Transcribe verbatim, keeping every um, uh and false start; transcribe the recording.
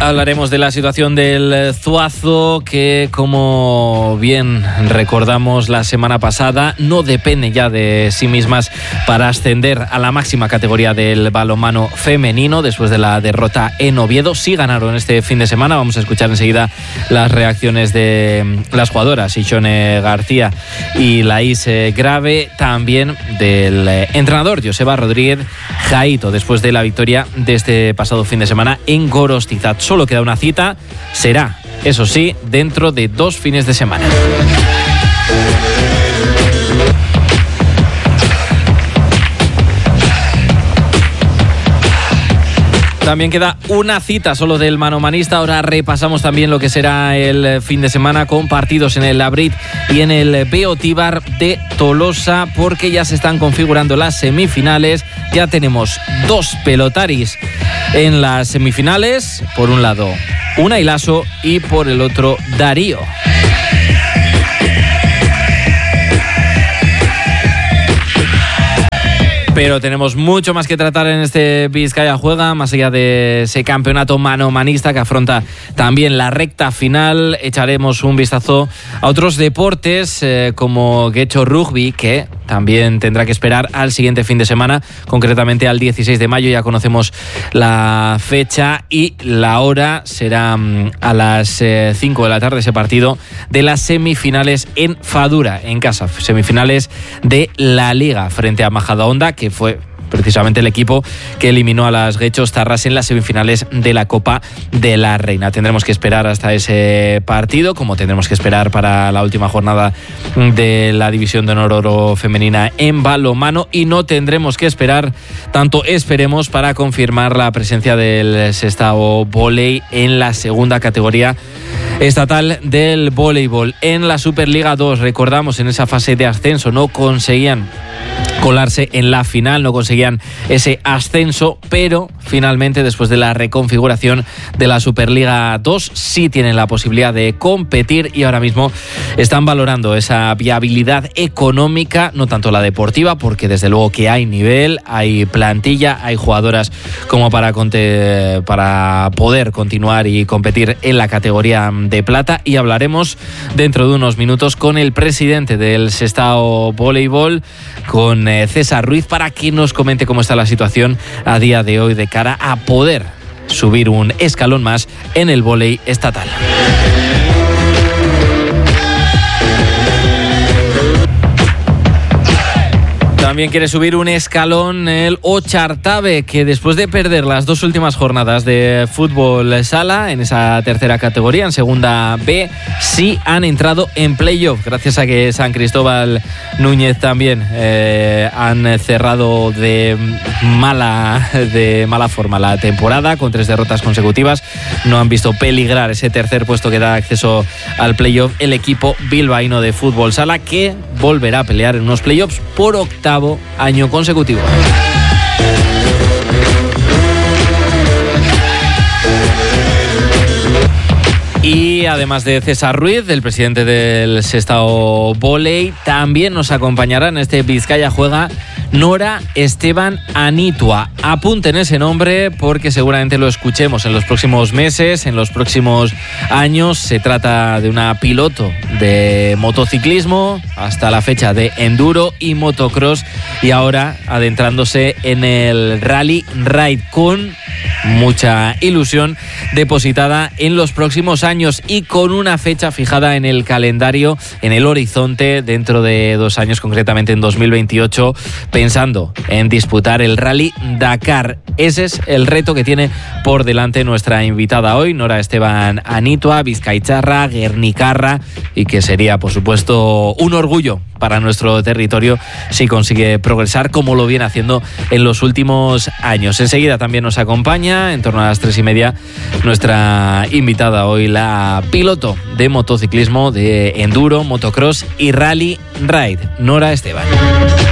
Hablaremos de la situación del Zuazo, que como bien recordamos la semana pasada, no depende ya de sí mismas para ascender a la máxima categoría del balonmano femenino después de la derrota en Oviedo. Sí ganaron este fin de semana. Vamos a escuchar enseguida las reacciones de las jugadoras Ichone García y Laís Grave, también del entrenador Joseba Rodríguez Jaito después de la victoria de este pasado fin de semana en Gorostiza. Solo queda una cita, será, eso sí, dentro de dos fines de semana. También queda una cita solo del manomanista. Ahora repasamos también lo que será el fin de semana con partidos en el Labrit y en el Beotíbar de Tolosa, porque ya se están configurando las semifinales. Ya tenemos dos pelotaris en las semifinales. Por un lado, Unai Laso y por el otro, Darío. Pero tenemos mucho más que tratar en este Vizcaya Juega, más allá de ese campeonato manomanista que afronta también la recta final. Echaremos un vistazo a otros deportes eh, como Getxo Rugby, que también tendrá que esperar al siguiente fin de semana, concretamente al dieciséis de mayo. Ya conocemos la fecha y la hora. Será um, a las eh, cinco de la tarde ese partido de las semifinales en Fadura, en casa. Semifinales de la Liga frente a Majadahonda, que fue precisamente el equipo que eliminó a las Getxos Tarras en las semifinales de la Copa de la Reina. Tendremos que esperar hasta ese partido, como tendremos que esperar para la última jornada de la División de Honor Oro femenina en balonmano, y no tendremos que esperar tanto, esperemos, para confirmar la presencia del Sestao Voley en la segunda categoría estatal del voleibol. En la Superliga dos, recordamos, en esa fase de ascenso no conseguían colarse en la final, no conseguían ese ascenso, pero finalmente, después de la reconfiguración de la Superliga dos, sí tienen la posibilidad de competir y ahora mismo están valorando esa viabilidad económica, no tanto la deportiva, porque desde luego que hay nivel, hay plantilla, hay jugadoras como para, para poder continuar y competir en la categoría de plata. Y hablaremos dentro de unos minutos con el presidente del Sestao Voleibol, con eh, César Ruiz, para que nos comente cómo está la situación a día de hoy de cara a poder subir un escalón más en el vóley estatal. También quiere subir un escalón el Ochartabe, que después de perder las dos últimas jornadas de fútbol sala en esa tercera categoría, en segunda B, sí han entrado en playoff, gracias a que San Cristóbal Núñez también eh, han cerrado de mala, de mala forma la temporada, con tres derrotas consecutivas. No han visto peligrar ese tercer puesto que da acceso al playoff el equipo bilbaíno de fútbol sala, que volverá a pelear en unos playoffs por octavo año consecutivo. Y además de César Ruiz, el presidente del Sestao Voley, también nos acompañará en este Vizcaya Juega Nora Esteban Anitua. Apunten ese nombre porque seguramente lo escuchemos en los próximos meses, en los próximos años. Se trata de una piloto de motociclismo, hasta la fecha de enduro y motocross, y ahora adentrándose en el Rally Ride, con mucha ilusión depositada en los próximos años y con una fecha fijada en el calendario, en el horizonte, dentro de dos años, concretamente en dos mil veintiocho, pensando en disputar el Rally Dakar. Ese es el reto que tiene por delante nuestra invitada hoy, Nora Esteban Anitua, vizcaicharra, guernicarra, y que sería, por supuesto, un orgullo para nuestro territorio si consigue progresar como lo viene haciendo en los últimos años. Enseguida también nos acompaña, en torno a las tres y media, nuestra invitada hoy, la piloto de motociclismo, de enduro, motocross y rally ride, Nora Esteban.